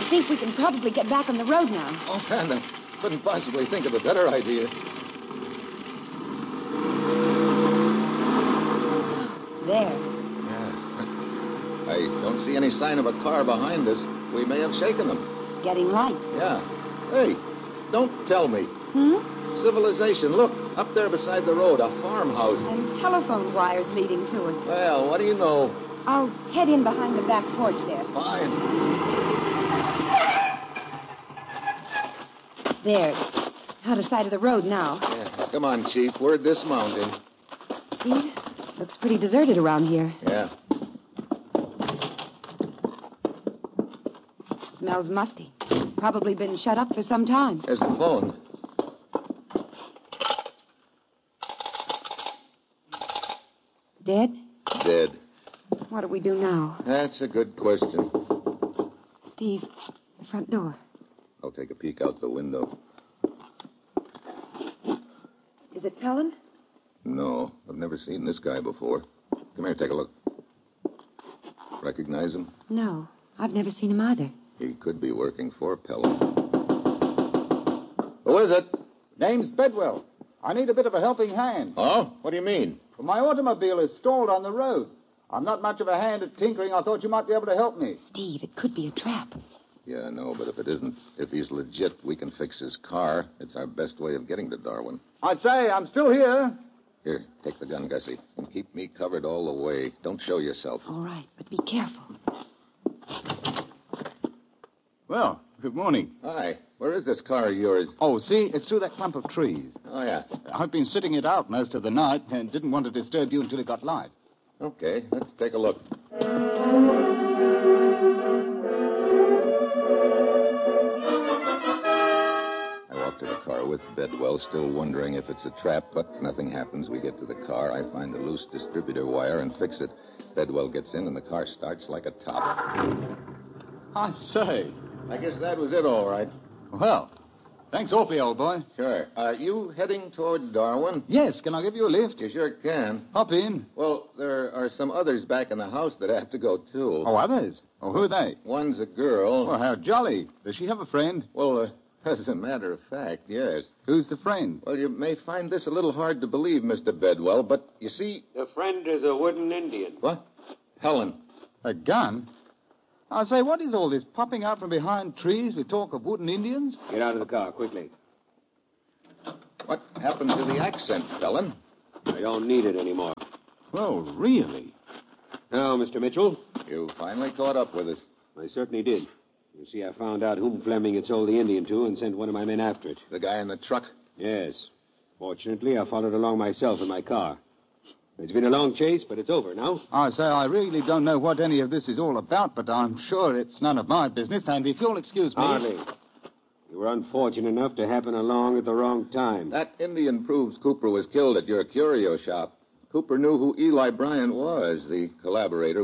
I think we can probably get back on the road now. Oh, man, I couldn't possibly think of a better idea. There. Yeah. I don't see any sign of a car behind us. We may have shaken them. Getting light. Yeah. Hey, don't tell me. Civilization. Look, up there beside the road, a farmhouse. And telephone wires leading to it. Well, what do you know? I'll head in behind the back porch there. Fine. There. Out of sight of the road now. Yeah. Come on, Chief. We're dismounting. Steve, looks pretty deserted around here. Yeah. Smells musty. Probably been shut up for some time. There's the phone. Dead? Dead. What do we do now? That's a good question. Steve, the front door. I'll take a peek out the window. Is it Pelham? No, I've never seen this guy before. Come here, take a look. Recognize him? No, I've never seen him either. He could be working for Pelham. Who is it? Name's Bedwell. I need a bit of a helping hand. Oh? What do you mean? My automobile is stalled on the road. I'm not much of a hand at tinkering. I thought you might be able to help me. Steve, it could be a trap. Yeah, I know, but if it isn't, if he's legit, we can fix his car. It's our best way of getting to Darwin. I say, I'm still here. Here, take the gun, Gussie, and keep me covered all the way. Don't show yourself. All right, but be careful. Well, good morning. Hi. Where is this car of yours? Oh, see, it's through that clump of trees. Oh, yeah. I've been sitting it out most of the night and didn't want to disturb you until it got light. Okay, let's take a look. I walk to the car with Bedwell, still wondering if it's a trap, but nothing happens. We get to the car, I find the loose distributor wire and fix it. Bedwell gets in, and the car starts like a top. I say. I guess that was it, all right. Well, thanks awfully, old boy. Sure. You heading toward Darwin? Yes, can I give you a lift? You sure can. Hop in. Well, there are some others back in the house that have to go, too. Oh, others? Oh, who are they? One's a girl. Oh, how jolly. Does she have a friend? Well, as a matter of fact, yes. Who's the friend? Well, you may find this a little hard to believe, Mr. Bedwell, but you see... The friend is a wooden Indian. What? Helen. A gun? I say, what is all this popping out from behind trees with talk of wooden Indians? Get out of the car, quickly. What happened to the accent, Helen? I don't need it anymore. Well, really? Now, Mr. Mitchell. You finally caught up with us. I certainly did. You see, I found out whom Fleming had sold the Indian to and sent one of my men after it. The guy in the truck? Yes. Fortunately, I followed along myself in my car. It's been a long chase, but it's over now. I say, I really don't know what any of this is all about, but I'm sure it's none of my business, and if you'll excuse me... Hardly. You were unfortunate enough to happen along at the wrong time. That Indian proves Cooper was killed at your curio shop. Cooper knew who Eli Bryant was, the collaborator